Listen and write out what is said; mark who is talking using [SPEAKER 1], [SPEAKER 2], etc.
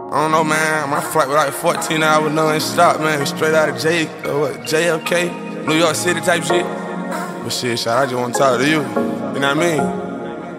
[SPEAKER 1] I don't know, man. My flight was like 14 hours, non-stop, man. Straight out of JFK, New York City type shit. But shit, I just want to talk to you. You know what I mean?